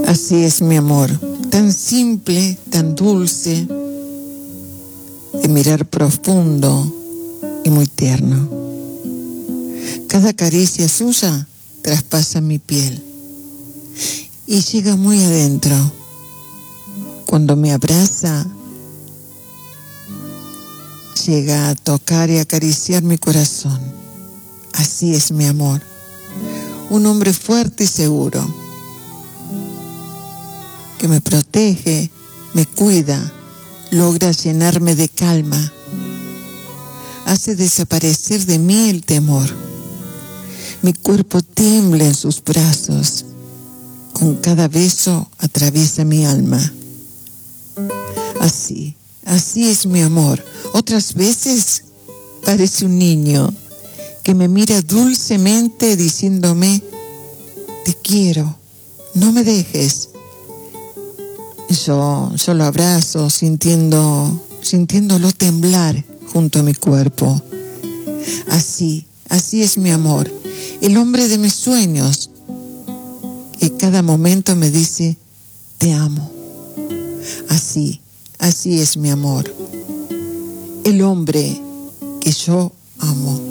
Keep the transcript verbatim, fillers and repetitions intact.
Así es mi amor, tan simple, tan dulce, de mirar profundo y muy tierno. Cada caricia suya traspasa mi piel y llega muy adentro. Cuando me abraza, llega a tocar y acariciar mi corazón. Así es mi amor, un hombre fuerte y seguro, que me protege, me cuida, logra llenarme de calma, hace desaparecer de mí el temor. Mi cuerpo tiembla en sus brazos, con cada beso atraviesa mi alma. Así, así es mi amor. Otras veces parece un niño que me mira dulcemente diciéndome: te quiero, no me dejes. Yo, yo lo abrazo sintiendo, sintiéndolo temblar junto a mi cuerpo. Así, así es mi amor, el hombre de mis sueños, que cada momento me dice: te amo. Así, así es mi amor, el hombre que yo amo.